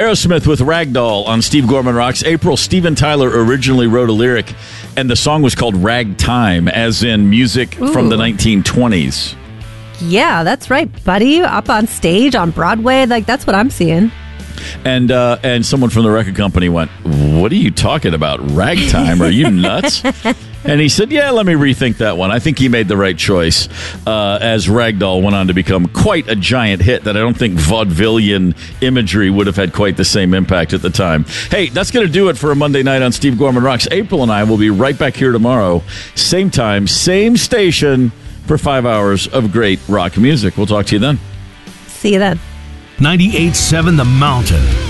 Aerosmith with Ragdoll on Steve Gorman Rocks. April, Steven Tyler originally wrote a lyric, and the song was called Ragtime, as in music from the 1920s. Yeah, that's right, buddy. Up on stage, on Broadway, like that's what I'm seeing. And someone from the record company went, "What are you talking about? Ragtime? Are you nuts?" And he said, "Yeah, let me rethink that one." I think he made the right choice, as Ragdoll went on to become quite a giant hit that I don't think vaudevillian imagery would have had quite the same impact at the time. Hey, that's going to do it for a Monday night on Steve Gorman Rocks. April and I will be right back here tomorrow, same time, same station, for 5 hours of great rock music. We'll talk to you then. See you then. 98.7 The Mountain.